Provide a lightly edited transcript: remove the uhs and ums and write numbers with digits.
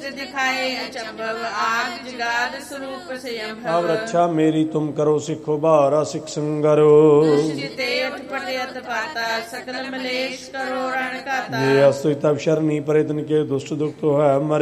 चित दिखाए अचंभव आद जगाद स्वरूप से अब रक्षा मेरी तुम करो सिखो बारा सिख संगरो जिते उठपटे अत पाता सकल मलेश करो रण काता ये अस्तु तब शरणी परितन के दुष्ट दुख तो है मरे